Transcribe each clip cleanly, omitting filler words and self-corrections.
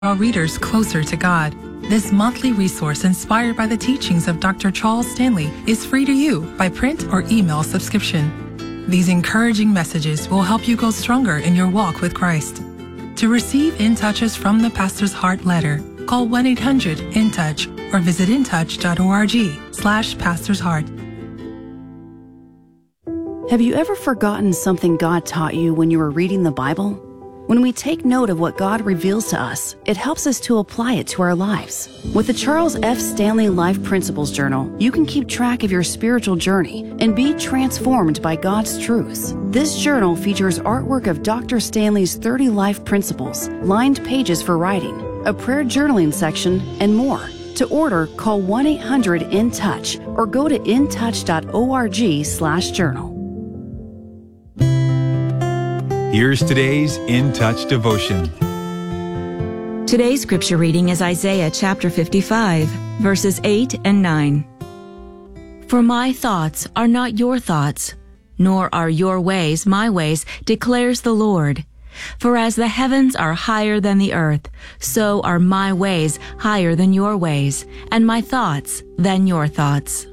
Draw readers closer to God. This monthly resource inspired by the teachings of Dr. Charles Stanley is free to you by print or email subscription. These encouraging messages will help you go stronger in your walk with Christ. To receive In Touches from the Pastor's Heart letter, call 1-800-IN-TOUCH or visit intouch.org/pastorsheart. Have you ever forgotten something God taught you when you were reading the Bible? When we take note of what God reveals to us, it helps us to apply it to our lives. With the Charles F. Stanley Life Principles Journal, you can keep track of your spiritual journey and be transformed by God's truths. This journal features artwork of Dr. Stanley's 30 life principles, lined pages for writing, a prayer journaling section, and more. To order, call 1-800-IN-TOUCH or go to intouch.org/journal. Here's today's In Touch devotion. Today's scripture reading is Isaiah chapter 55, verses 8 and 9. For my thoughts are not your thoughts, nor are your ways my ways, declares the Lord. For as the heavens are higher than the earth, so are my ways higher than your ways, and my thoughts than your thoughts.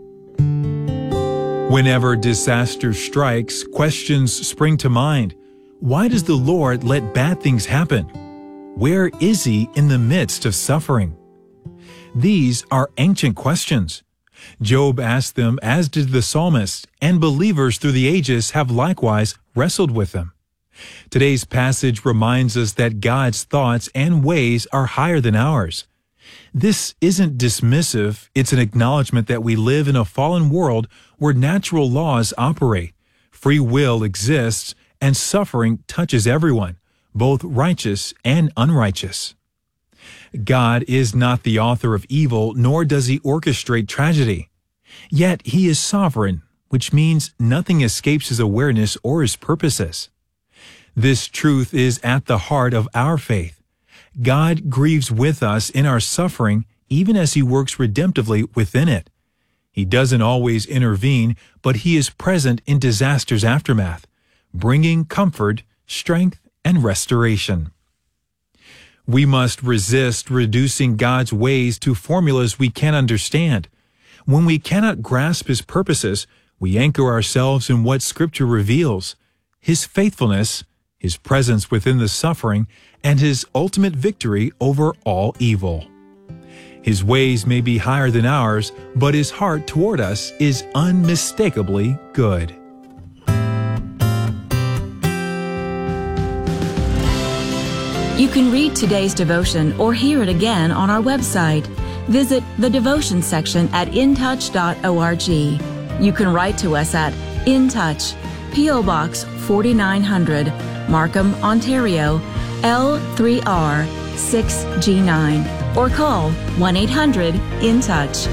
Whenever disaster strikes, questions spring to mind. Why does the Lord let bad things happen? Where is He in the midst of suffering? These are ancient questions. Job asked them, as did the psalmist, and believers through the ages have likewise wrestled with them. Today's passage reminds us that God's thoughts and ways are higher than ours. This isn't dismissive, it's an acknowledgement that we live in a fallen world where natural laws operate, free will exists, and suffering touches everyone, both righteous and unrighteous. God is not the author of evil, nor does He orchestrate tragedy. Yet He is sovereign, which means nothing escapes His awareness or His purposes. This truth is at the heart of our faith. God grieves with us in our suffering, even as He works redemptively within it. He doesn't always intervene, but He is present in disaster's aftermath, bringing comfort, strength, and restoration. We must resist reducing God's ways to formulas we can't understand. When we cannot grasp His purposes, we anchor ourselves in what Scripture reveals: His faithfulness, His presence within the suffering, and His ultimate victory over all evil. His ways may be higher than ours, but His heart toward us is unmistakably good. You can read today's devotion or hear it again on our website. Visit the devotion section at intouch.org. You can write to us at In Touch, P.O. Box 4900, Markham, Ontario, L3R 6G9, or call 1-800-IN-TOUCH.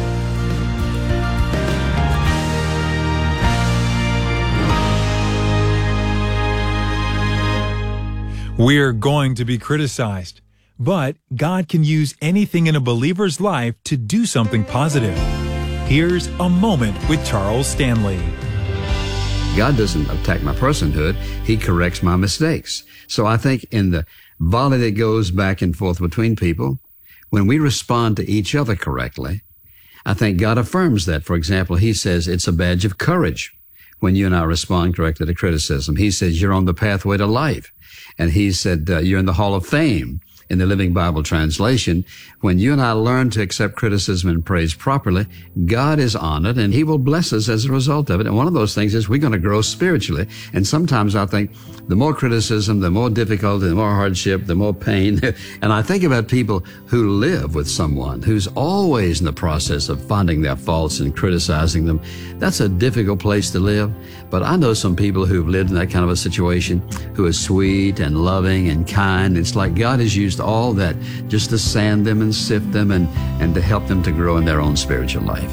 We're going to be criticized, but God can use anything in a believer's life to do something positive. Here's a moment with Charles Stanley. God doesn't attack my personhood. He corrects my mistakes. So I think in the volley that goes back and forth between people, when we respond to each other correctly, I think God affirms that. For example, He says it's a badge of courage when you and I respond correctly to criticism. He says you're on the pathway to life. And He said you're in the Hall of Fame in the Living Bible Translation. When you and I learn to accept criticism and praise properly, God is honored and He will bless us as a result of it. And one of those things is we're going to grow spiritually. And sometimes I think the more criticism, the more difficulty, the more hardship, the more pain. And I think about people who live with someone who's always in the process of finding their faults and criticizing them. That's a difficult place to live. But I know some people who've lived in that kind of a situation who are sweet and loving and kind. It's like God has used all that just to sand them and sift them and to help them to grow in their own spiritual life.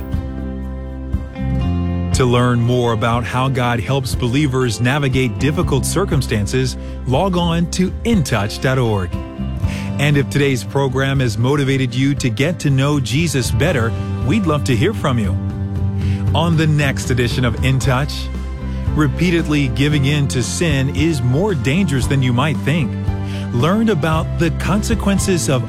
To learn more about how God helps believers navigate difficult circumstances, log on to intouch.org. And if today's program has motivated you to get to know Jesus better, we'd love to hear from you. On the next edition of In Touch, repeatedly giving in to sin is more dangerous than you might think. learned about the consequences of